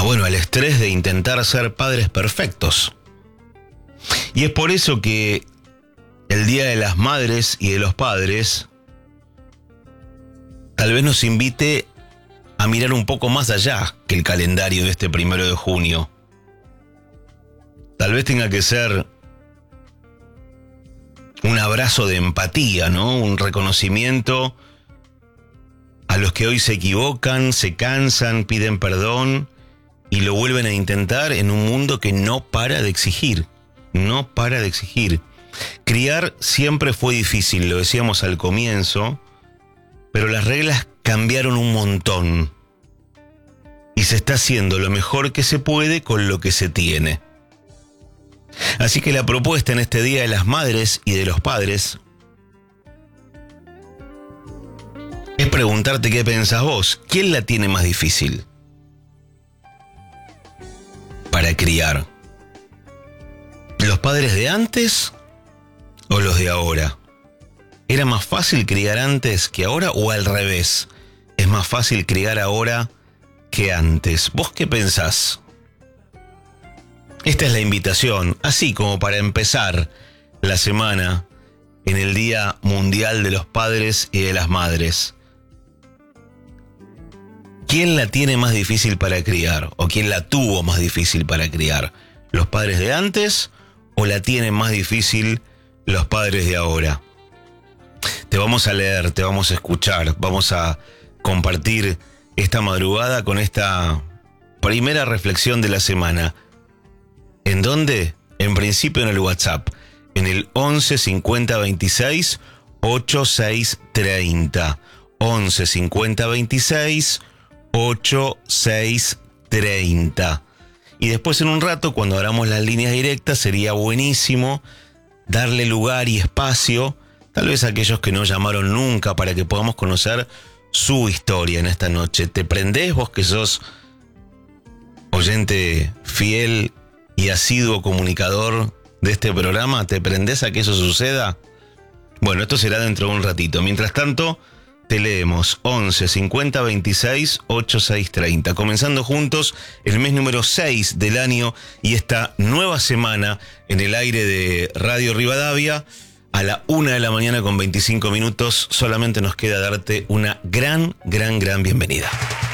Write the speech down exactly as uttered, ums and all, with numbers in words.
bueno, al estrés de intentar ser padres perfectos. Y es por eso que el Día de las Madres y de los Padres tal vez nos invite a mirar un poco más allá que el calendario de este primero de junio. Tal vez tenga que ser un abrazo de empatía, ¿no? Un reconocimiento a los que hoy se equivocan, se cansan, piden perdón y lo vuelven a intentar en un mundo que no para de exigir, no para de exigir. Criar siempre fue difícil, lo decíamos al comienzo, pero las reglas cambiaron un montón y se está haciendo lo mejor que se puede con lo que se tiene. Así que la propuesta en este Día de las Madres y de los Padres es preguntarte qué pensás vos. ¿Quién la tiene más difícil para criar? ¿Los padres de antes o los de ahora? ¿Era más fácil criar antes que ahora o al revés? ¿Es más fácil criar ahora que antes? ¿Vos qué pensás? Esta es la invitación, así como para empezar la semana en el Día Mundial de los Padres y de las Madres. ¿Quién la tiene más difícil para criar? ¿O quién la tuvo más difícil para criar? ¿Los padres de antes o la tienen más difícil los padres de ahora? Te vamos a leer, te vamos a escuchar, vamos a compartir esta madrugada con esta primera reflexión de la semana. ¿En dónde? En principio en el WhatsApp, en el once cincuenta veintiséis ochenta y seis treinta. once cincuenta veintiséis ochenta y seis treinta. Y después en un rato, cuando abramos las líneas directas, sería buenísimo darle lugar y espacio, tal vez a aquellos que no llamaron nunca, para que podamos conocer su historia en esta noche. ¿Te prendés vos que sos oyente fiel y asiduo comunicador de este programa? ¿Te prendés a que eso suceda? Bueno, esto será dentro de un ratito. Mientras tanto, te leemos once cincuenta veintiséis ochenta y seis treinta. Comenzando juntos el mes número seis del año y esta nueva semana en el aire de Radio Rivadavia. A la una de la mañana con veinticinco minutos, solamente nos queda darte una gran, gran, gran bienvenida.